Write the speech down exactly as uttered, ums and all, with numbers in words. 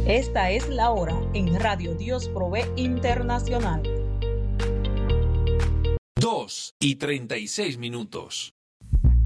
Esta es la hora en Radio Dios Provee Internacional. dos y treinta y seis minutos.